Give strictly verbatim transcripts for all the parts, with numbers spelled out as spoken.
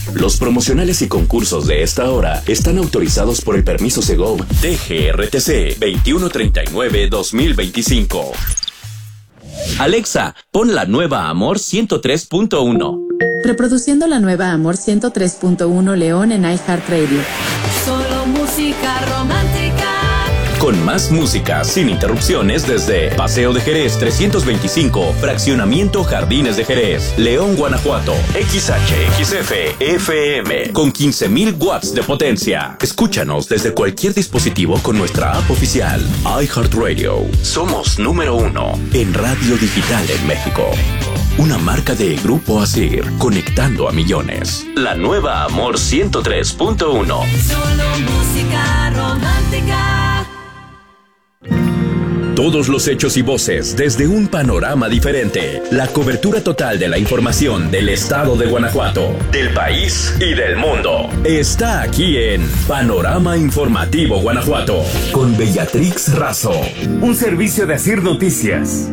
Los promocionales y concursos de esta hora están autorizados por el permiso Segov T G R T C veintiuno treinta y nueve dos mil veinticinco. Alexa, pon la nueva Amor ciento tres punto uno. Reproduciendo la nueva Amor ciento tres punto uno León en iHeartRadio. Solo música romántica. Con más música, sin interrupciones, desde Paseo de Jerez trescientos veinticinco, Fraccionamiento Jardines de Jerez, León, Guanajuato. X H X F F M, con quince mil watts de potencia. Escúchanos desde cualquier dispositivo con nuestra app oficial, iHeartRadio. Somos número uno en radio digital en México. Una marca de Grupo Asir, conectando a millones. La nueva Amor ciento tres punto uno. Solo música romántica. Todos los hechos y voces desde un panorama diferente. La cobertura total de la información del estado de Guanajuato, del país y del mundo. Está aquí en Panorama Informativo Guanajuato, con Bellatrix Razo. Un servicio de Asir Noticias.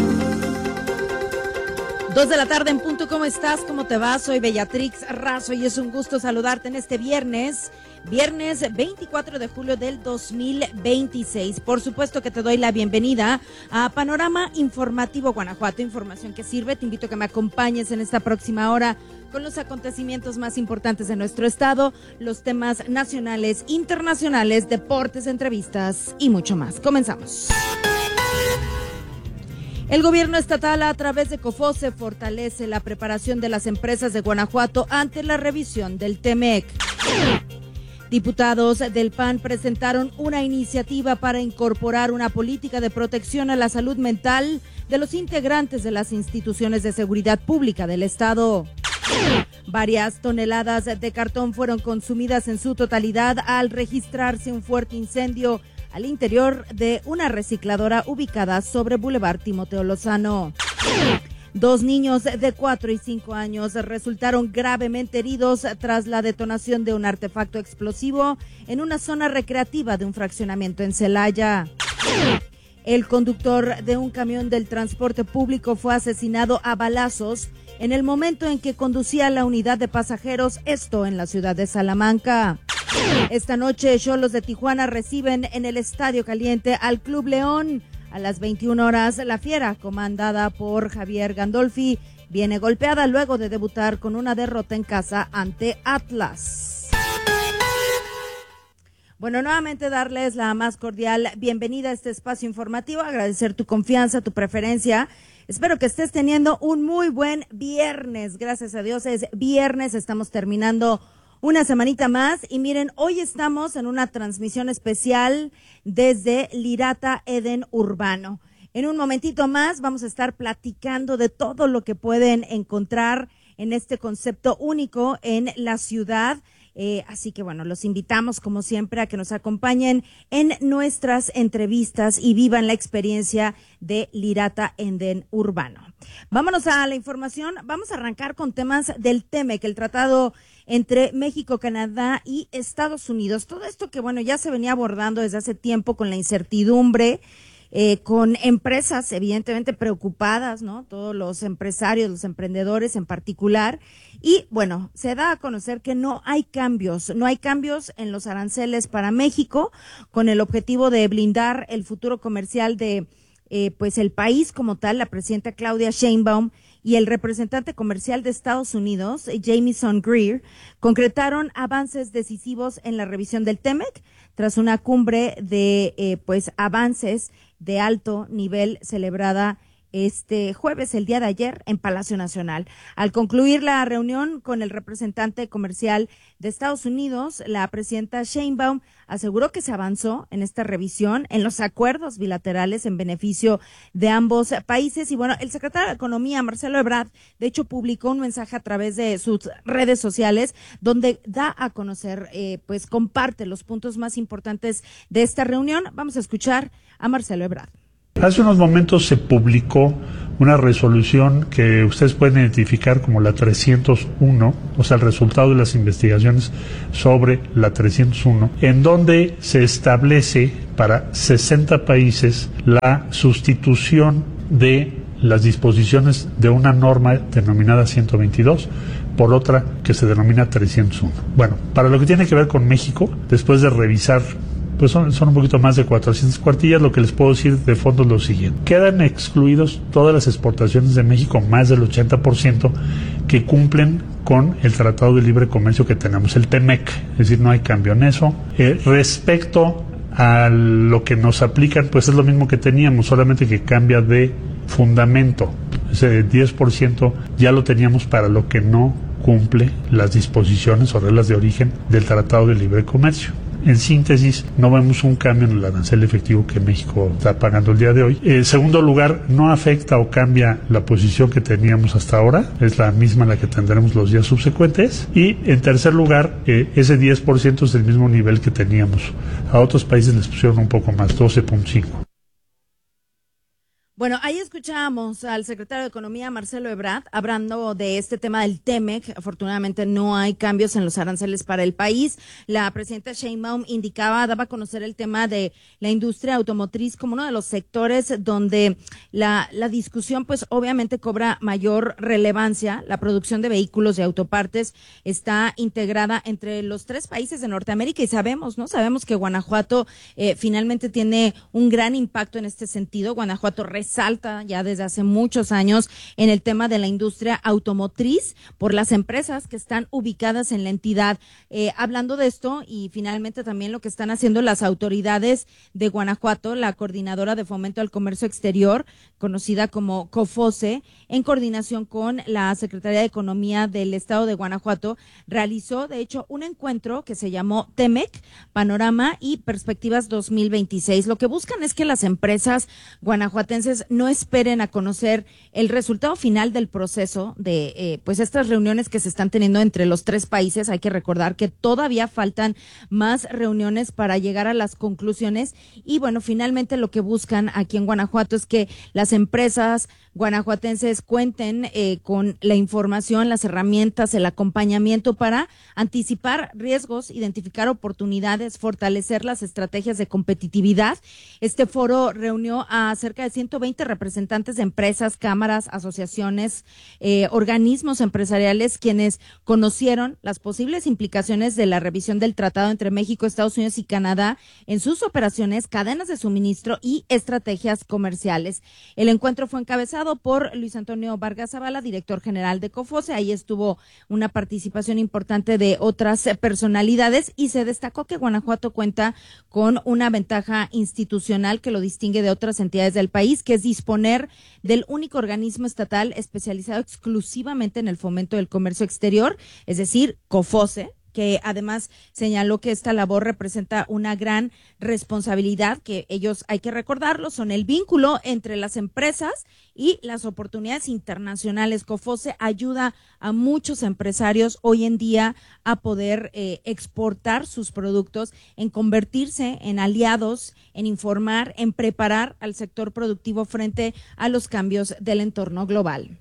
Dos de la tarde en punto, ¿cómo estás? ¿Cómo te va? Soy Bellatrix Razo y es un gusto saludarte en este viernes, viernes veinticuatro de julio del dos mil veintiséis. Por supuesto que te doy la bienvenida a Panorama Informativo Guanajuato, información que sirve. Te invito a que me acompañes en esta próxima hora con los acontecimientos más importantes de nuestro estado, los temas nacionales, internacionales, deportes, entrevistas y mucho más. Comenzamos. El gobierno estatal, a través de COFOSE, fortalece la preparación de las empresas de Guanajuato ante la revisión del TEMEC. Diputados del P A N presentaron una iniciativa para incorporar una política de protección a la salud mental de los integrantes de las instituciones de seguridad pública del Estado. Varias toneladas de cartón fueron consumidas en su totalidad al registrarse un fuerte incendio al interior de una recicladora ubicada sobre Boulevard Timoteo Lozano. Dos niños de cuatro y cinco años resultaron gravemente heridos tras la detonación de un artefacto explosivo en una zona recreativa de un fraccionamiento en Celaya. El conductor de un camión del transporte público fue asesinado a balazos en el momento en que conducía la unidad de pasajeros, esto en la ciudad de Salamanca. Esta noche, Xolos de Tijuana reciben en el Estadio Caliente al Club León. A las veintiuna horas, la Fiera, comandada por Javier Gandolfi, viene golpeada luego de debutar con una derrota en casa ante Atlas. Bueno, nuevamente darles la más cordial bienvenida a este espacio informativo, agradecer tu confianza, tu preferencia. Espero que estés teniendo un muy buen viernes. Gracias a Dios es viernes, estamos terminando una semanita más y miren, hoy estamos en una transmisión especial desde Lirata Eden Urbano. En un momentito más vamos a estar platicando de todo lo que pueden encontrar en este concepto único en la ciudad. Eh, así que bueno, los invitamos como siempre a que nos acompañen en nuestras entrevistas y vivan la experiencia de Lirata Eden Urbano. Vámonos a la información, vamos a arrancar con temas del TEMEC, el tratado entre México, Canadá y Estados Unidos. Todo esto que bueno ya se venía abordando desde hace tiempo con la incertidumbre, eh, con empresas evidentemente preocupadas, ¿no? Todos los empresarios, los emprendedores en particular. Y bueno, se da a conocer que no hay cambios, no hay cambios en los aranceles para México, con el objetivo de blindar el futuro comercial de eh, pues el país como tal. La presidenta Claudia Sheinbaum y el representante comercial de Estados Unidos, Jamieson Greer, concretaron avances decisivos en la revisión del TEMEC tras una cumbre de eh, pues avances de alto nivel celebrada este jueves, el día de ayer, en Palacio Nacional. Al concluir la reunión con el representante comercial de Estados Unidos, la presidenta Sheinbaum aseguró que se avanzó en esta revisión, en los acuerdos bilaterales en beneficio de ambos países. Y bueno, el secretario de Economía, Marcelo Ebrard, de hecho publicó un mensaje a través de sus redes sociales donde da a conocer, eh, pues comparte los puntos más importantes de esta reunión. Vamos a escuchar a Marcelo Ebrard. Hace unos momentos se publicó una resolución que ustedes pueden identificar como la trescientos uno, o sea, el resultado de las investigaciones sobre la trescientos uno, en donde se establece para sesenta países la sustitución de las disposiciones de una norma denominada ciento veintidós por otra que se denomina trescientos uno. Bueno, para lo que tiene que ver con México, después de revisar, pues son, son un poquito más de cuatrocientas cuartillas, lo que les puedo decir de fondo es lo siguiente. Quedan excluidos todas las exportaciones de México, más del ochenta por ciento, que cumplen con el Tratado de Libre Comercio que tenemos, el T M E C, es decir, no hay cambio en eso. Eh, respecto a lo que nos aplican, pues es lo mismo que teníamos, solamente que cambia de fundamento. Ese diez por ciento ya lo teníamos para lo que no cumple las disposiciones o reglas de origen del Tratado de Libre Comercio. En síntesis, no vemos un cambio en el arancel efectivo que México está pagando el día de hoy. En segundo lugar, no afecta o cambia la posición que teníamos hasta ahora, es la misma la que tendremos los días subsecuentes. Y en tercer lugar, eh, ese diez por ciento es el mismo nivel que teníamos. A otros países les pusieron un poco más, doce punto cinco. Bueno, ahí escuchábamos al secretario de Economía, Marcelo Ebrard, hablando de este tema del T M E C. Afortunadamente no hay cambios en los aranceles para el país. La presidenta Sheinbaum indicaba, daba a conocer el tema de la industria automotriz como uno de los sectores donde la, la discusión pues obviamente cobra mayor relevancia. La producción de vehículos y autopartes está integrada entre los tres países de Norteamérica y sabemos, ¿no? Sabemos que Guanajuato eh, finalmente tiene un gran impacto en este sentido. Guanajuato salta ya desde hace muchos años en el tema de la industria automotriz por las empresas que están ubicadas en la entidad. Eh, hablando de esto y finalmente también lo que están haciendo las autoridades de Guanajuato, la Coordinadora de Fomento al Comercio Exterior, conocida como COFOCE, en coordinación con la Secretaría de Economía del Estado de Guanajuato, realizó de hecho un encuentro que se llamó T M E C, Panorama y Perspectivas dos mil veintiséis. Lo que buscan es que las empresas guanajuatenses no esperen a conocer el resultado final del proceso de eh, pues estas reuniones que se están teniendo entre los tres países. Hay que recordar que todavía faltan más reuniones para llegar a las conclusiones y bueno, finalmente lo que buscan aquí en Guanajuato es que las empresas guanajuatenses cuenten eh, con la información, las herramientas, el acompañamiento para anticipar riesgos, identificar oportunidades, fortalecer las estrategias de competitividad. Este foro reunió a cerca de ciento veinte representantes de empresas, cámaras, asociaciones, eh, organismos empresariales, quienes conocieron las posibles implicaciones de la revisión del tratado entre México, Estados Unidos y Canadá en sus operaciones, cadenas de suministro y estrategias comerciales. El encuentro fue encabezado por Luis Antonio Vargas Zavala, director general de COFOCE. Ahí estuvo una participación importante de otras personalidades y se destacó que Guanajuato cuenta con una ventaja institucional que lo distingue de otras entidades del país, que es disponer del único organismo estatal especializado exclusivamente en el fomento del comercio exterior, es decir, COFOCE, que además señaló que esta labor representa una gran responsabilidad, que ellos, hay que recordarlo, son el vínculo entre las empresas y las oportunidades internacionales. COFOCE ayuda a muchos empresarios hoy en día a poder eh, exportar sus productos, en convertirse en aliados, en informar, en preparar al sector productivo frente a los cambios del entorno global.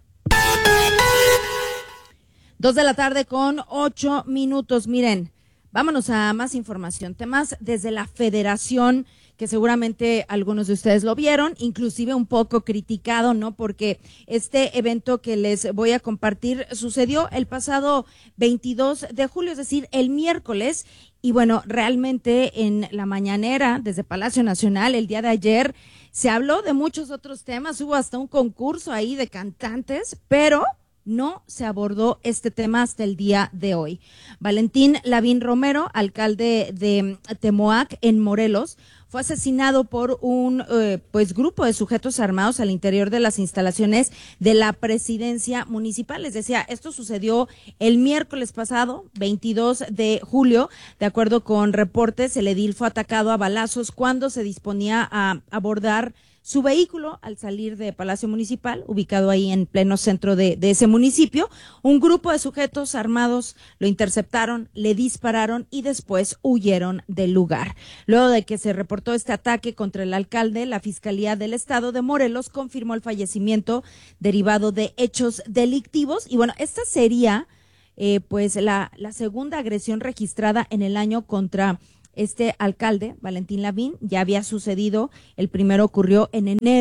Dos de la tarde con ocho minutos. Miren, vámonos a más información. Temas desde la Federación, que seguramente algunos de ustedes lo vieron, inclusive un poco criticado, ¿no? Porque este evento que les voy a compartir sucedió el pasado veintidós de julio, es decir, el miércoles. Y bueno, realmente en la mañanera desde Palacio Nacional el día de ayer se habló de muchos otros temas. Hubo hasta un concurso ahí de cantantes, pero no se abordó este tema hasta el día de hoy. Valentín Lavín Romero, alcalde de Temoac en Morelos, fue asesinado por un eh, pues grupo de sujetos armados al interior de las instalaciones de la presidencia municipal. Les decía, esto sucedió el miércoles pasado, veintidós de julio. De acuerdo con reportes, el edil fue atacado a balazos cuando se disponía a abordar su vehículo al salir de Palacio Municipal, ubicado ahí en pleno centro de, de ese municipio. Un grupo de sujetos armados lo interceptaron, le dispararon y después huyeron del lugar. Luego de que se reportó este ataque contra el alcalde, la Fiscalía del Estado de Morelos confirmó el fallecimiento derivado de hechos delictivos. Y bueno, esta sería eh, pues la, la segunda agresión registrada en el año contra este alcalde, Valentín Lavín. Ya había sucedido, el primero ocurrió en enero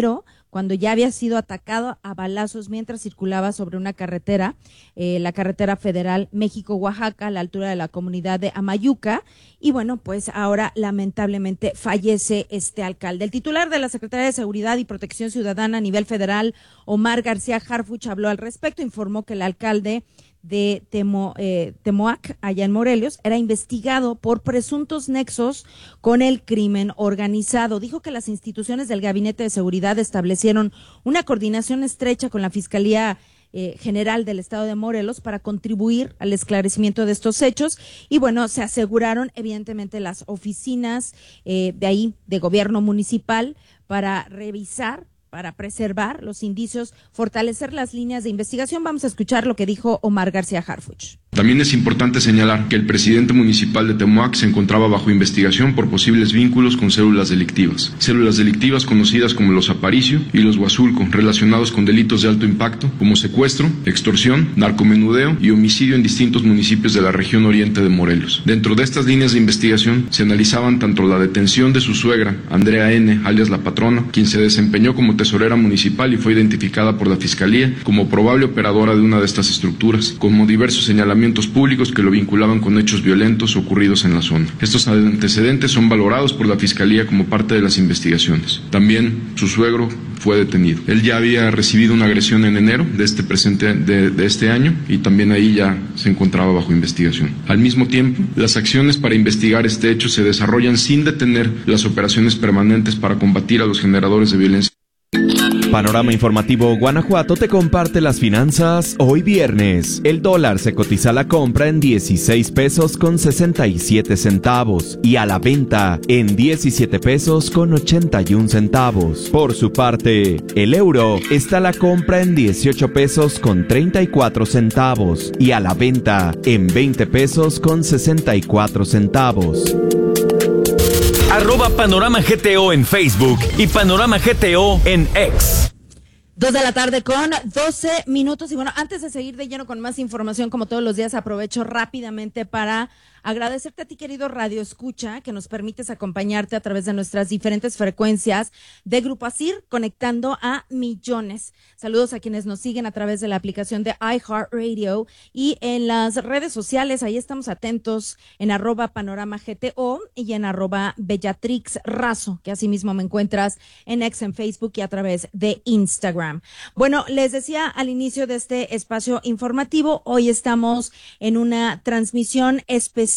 cuando ya había sido atacado a balazos mientras circulaba sobre una carretera, eh, la carretera federal México-Oaxaca, a la altura de la comunidad de Amayuca, y bueno, pues ahora lamentablemente fallece este alcalde. El titular de la Secretaría de Seguridad y Protección Ciudadana a nivel federal, Omar García Harfuch, habló al respecto, informó que el alcalde de Temo, eh, Temoac, allá en Morelos, era investigado por presuntos nexos con el crimen organizado. Dijo que las instituciones del Gabinete de Seguridad establecieron una coordinación estrecha con la Fiscalía eh, General del Estado de Morelos para contribuir al esclarecimiento de estos hechos y bueno, se aseguraron evidentemente las oficinas eh, de ahí, de gobierno municipal, para revisar, para preservar los indicios, fortalecer las líneas de investigación. Vamos a escuchar lo que dijo Omar García Harfuch. También es importante señalar que el presidente municipal de Temoac se encontraba bajo investigación por posibles vínculos con células delictivas. Células delictivas conocidas como los Aparicio y los Huazulco, relacionados con delitos de alto impacto como secuestro, extorsión, narcomenudeo y homicidio en distintos municipios de la región oriente de Morelos. Dentro de estas líneas de investigación se analizaban tanto la detención de su suegra, Andrea N., alias La Patrona, quien se desempeñó como tesorera municipal y fue identificada por la Fiscalía como probable operadora de una de estas estructuras, como diversos señalamientos públicos que lo vinculaban con hechos violentos ocurridos en la zona. Estos antecedentes son valorados por la Fiscalía como parte de las investigaciones. También su suegro fue detenido. Él ya había recibido una agresión en enero de este presente de, de este año y también ahí ya se encontraba bajo investigación. Al mismo tiempo, las acciones para investigar este hecho se desarrollan sin detener las operaciones permanentes para combatir a los generadores de violencia. Panorama Informativo Guanajuato te comparte las finanzas hoy viernes. El dólar se cotiza a la compra en dieciséis pesos con sesenta y siete centavos y a la venta en diecisiete pesos con ochenta y un centavos. Por su parte, el euro está a la compra en dieciocho pesos con treinta y cuatro centavos y a la venta en veinte pesos con sesenta y cuatro centavos. Arroba Panorama G T O en Facebook y Panorama G T O en X. Dos de la tarde con doce minutos. Y bueno, antes de seguir de lleno con más información, como todos los días, aprovecho rápidamente para agradecerte a ti, querido Radio Escucha, que nos permites acompañarte a través de nuestras diferentes frecuencias de Grupo Asir, conectando a millones. Saludos a quienes nos siguen a través de la aplicación de iHeartRadio y en las redes sociales. Ahí estamos atentos en arroba Panorama G T O y en arroba Bellatrix Razo, que asimismo me encuentras en X, en Facebook y a través de Instagram. Bueno, les decía al inicio de este espacio informativo, hoy estamos en una transmisión especial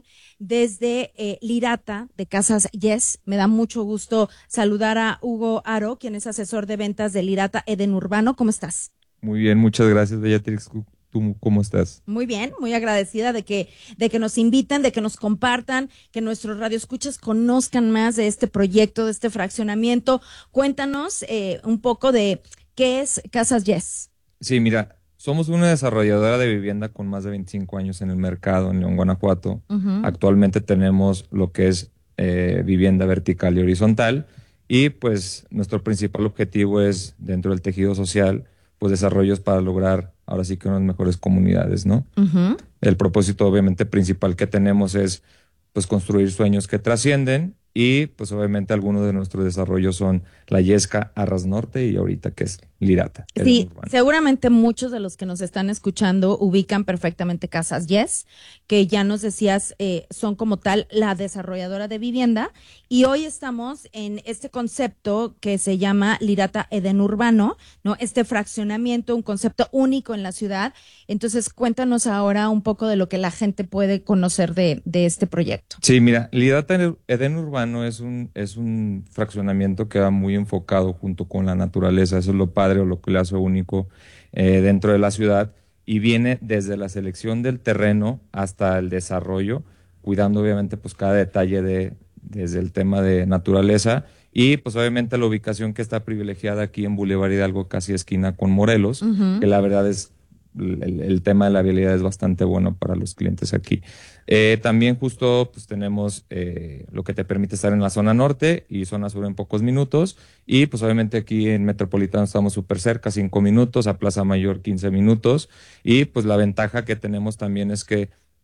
desde eh, Lirata de Casas Yes. Me da mucho gusto saludar a Hugo Aro, quien es asesor de ventas de Lirata Eden Urbano. ¿Cómo estás? Muy bien, muchas gracias, Bellatrix. ¿Tú cómo estás? Muy bien, muy agradecida de que de que nos inviten, de que nos compartan, que nuestros radioescuchas conozcan más de este proyecto, de este fraccionamiento. Cuéntanos eh, un poco de qué es Casas Yes. Sí, mira, somos una desarrolladora de vivienda con más de veinticinco años en el mercado en León, Guanajuato. Uh-huh. Actualmente tenemos lo que es eh, vivienda vertical y horizontal y pues nuestro principal objetivo es dentro del tejido social, pues desarrollos para lograr ahora sí que unas mejores comunidades, ¿no? Uh-huh. El propósito obviamente principal que tenemos es pues construir sueños que trascienden y pues obviamente algunos de nuestros desarrollos son La Yesca, Arras Norte y ahorita que es Lirata. Sí, seguramente muchos de los que nos están escuchando ubican perfectamente Casas Yes, que ya nos decías eh, son como tal la desarrolladora de vivienda y hoy estamos en este concepto que se llama Lirata Eden Urbano, ¿no? Este fraccionamiento, un concepto único en la ciudad. Entonces cuéntanos ahora un poco de lo que la gente puede conocer de, de este proyecto. Sí, mira, Lirata Eden Urbano es un, es un fraccionamiento que va muy enfocado junto con la naturaleza, eso es lo padre o lo que le hace único eh, dentro de la ciudad y viene desde la selección del terreno hasta el desarrollo, cuidando obviamente pues cada detalle de desde el tema de naturaleza y pues obviamente la ubicación que está privilegiada aquí en Boulevard Hidalgo, casi esquina con Morelos, uh-huh. que la verdad es el, el tema de la vialidad es bastante bueno para los clientes aquí. Eh, también justo pues tenemos eh, lo que te permite estar en la zona norte y zona sur en pocos minutos y pues obviamente aquí en Metropolitano estamos súper cerca, cinco minutos, a Plaza Mayor quince minutos y pues la ventaja que tenemos también es que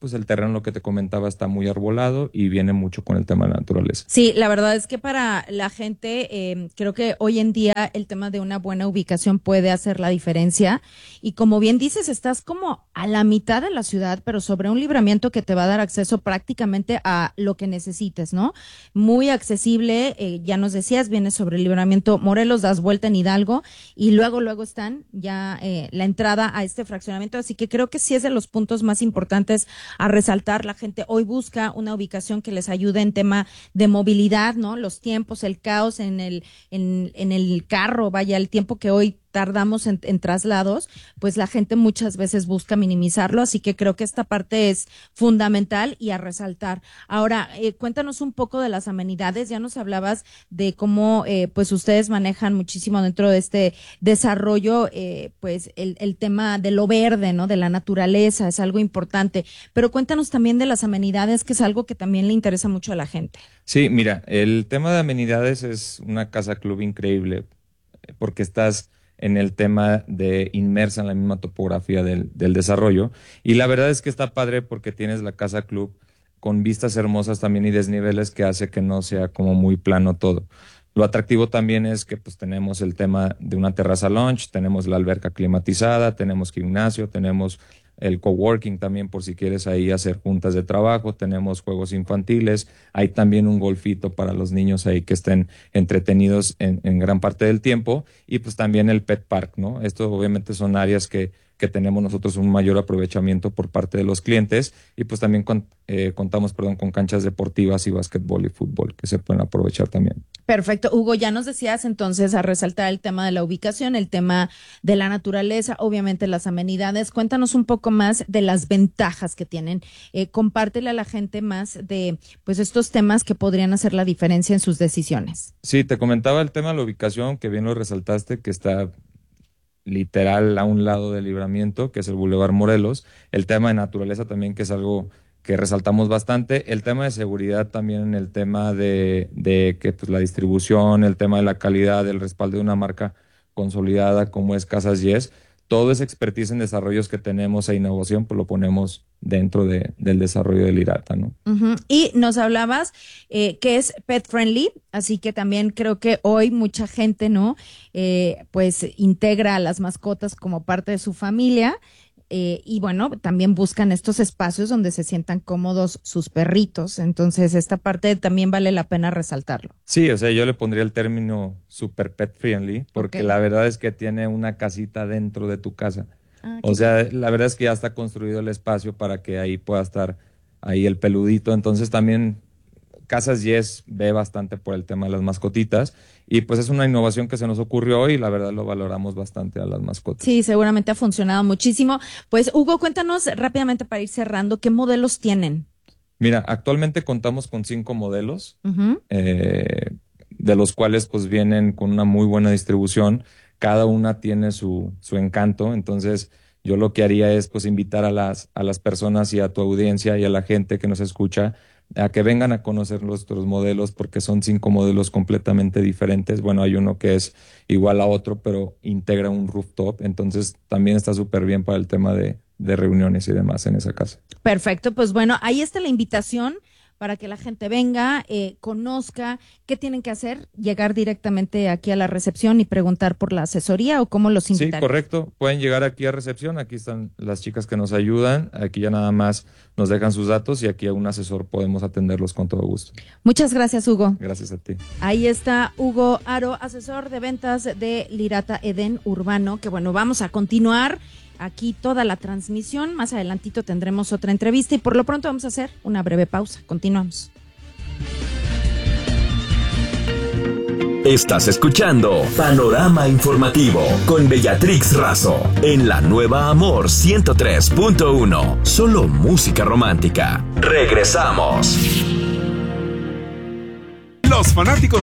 pues el terreno, lo que te comentaba, está muy arbolado y viene mucho con el tema de la naturaleza. Sí, la verdad es que para la gente, eh, creo que hoy en día el tema de una buena ubicación puede hacer la diferencia. Y como bien dices, estás como a la mitad de la ciudad, pero sobre un libramiento que te va a dar acceso prácticamente a lo que necesites, ¿no? Muy accesible, eh, ya nos decías, vienes sobre el libramiento Morelos, das vuelta en Hidalgo y luego, luego están ya eh, la entrada a este fraccionamiento. Así que creo que sí es de los puntos más importantes a resaltar. La gente hoy busca una ubicación que les ayude en tema de movilidad, ¿no? Los tiempos, el caos en el, en, en el carro, vaya, el tiempo que hoy tardamos en, en traslados, pues la gente muchas veces busca minimizarlo, así que creo que esta parte es fundamental y a resaltar. Ahora, eh, cuéntanos un poco de las amenidades, ya nos hablabas de cómo eh, pues ustedes manejan muchísimo dentro de este desarrollo, eh, pues el, el tema de lo verde, ¿no? De la naturaleza, es algo importante, pero cuéntanos también de las amenidades, que es algo que también le interesa mucho a la gente. Sí, mira, el tema de amenidades es una casa club increíble, porque estás en el tema de inmersa en la misma topografía del, del desarrollo. Y la verdad es que está padre porque tienes la casa club con vistas hermosas también y desniveles que hace que no sea como muy plano todo. Lo atractivo también es que pues tenemos el tema de una terraza lounge, tenemos la alberca climatizada, tenemos gimnasio, tenemos el coworking también por si quieres ahí hacer juntas de trabajo, tenemos juegos infantiles, hay también un golfito para los niños ahí que estén entretenidos en, en gran parte del tiempo y pues también el pet park, ¿no? Esto obviamente son áreas que, que tenemos nosotros un mayor aprovechamiento por parte de los clientes y pues también con, eh, contamos perdón, con canchas deportivas y básquetbol y fútbol que se pueden aprovechar también. Perfecto. Hugo, ya nos decías entonces a resaltar el tema de la ubicación, el tema de la naturaleza, obviamente las amenidades. Cuéntanos un poco más de las ventajas que tienen. Eh, compártele a la gente más de pues estos temas que podrían hacer la diferencia en sus decisiones. Sí, te comentaba el tema de la ubicación, que bien lo resaltaste, que está literal a un lado del libramiento, que es el Boulevard Morelos. El tema de naturaleza también, que es algo que resaltamos bastante. El tema de seguridad también, en el tema de, de que pues la distribución, el tema de la calidad, el respaldo de una marca consolidada como es Casas Yes. Todo ese expertise en desarrollos que tenemos e innovación, pues lo ponemos dentro de, del desarrollo del IRATA, ¿no? Uh-huh. Y nos hablabas eh, que es pet friendly, así que también creo que hoy mucha gente, ¿no? Eh, pues integra a las mascotas como parte de su familia. Eh, y bueno, también buscan estos espacios donde se sientan cómodos sus perritos. Entonces, esta parte también vale la pena resaltarlo. Sí, o sea, yo le pondría el término super pet friendly, porque okay. La verdad es que tiene una casita dentro de tu casa. Ah, o sea, la verdad es que ya está construido el espacio para que ahí pueda estar ahí el peludito. Entonces, también Casas Yes ve bastante por el tema de las mascotitas y pues es una innovación que se nos ocurrió hoy y la verdad lo valoramos bastante a las mascotas. Sí, seguramente ha funcionado muchísimo. Pues Hugo, cuéntanos rápidamente para ir cerrando, ¿qué modelos tienen? Mira, actualmente contamos con cinco modelos, uh-huh. eh, de los cuales pues vienen con una muy buena distribución. Cada una tiene su, su encanto, entonces yo lo que haría es pues invitar a las, a las personas y a tu audiencia y a la gente que nos escucha a que vengan a conocer nuestros modelos, porque son cinco modelos completamente diferentes. Bueno, hay uno que es igual a otro, pero integra un rooftop, entonces también está súper bien para el tema de, de reuniones y demás en esa casa. Perfecto, pues bueno, ahí está la invitación para que la gente venga, eh, conozca qué tienen que hacer, llegar directamente aquí a la recepción y preguntar por la asesoría o cómo los invitar. Sí, correcto, pueden llegar aquí a recepción, aquí están las chicas que nos ayudan, aquí ya nada más nos dejan sus datos y aquí a un asesor podemos atenderlos con todo gusto. Muchas gracias, Hugo. Gracias a ti. Ahí está Hugo Aro, asesor de ventas de Lirata Edén Urbano, que bueno, vamos a continuar aquí toda la transmisión. Más adelantito tendremos otra entrevista y por lo pronto vamos a hacer una breve pausa. Continuamos. Estás escuchando Panorama Informativo con Bellatrix Razo en la nueva Amor ciento tres punto uno. Solo música romántica. Regresamos. Los fanáticos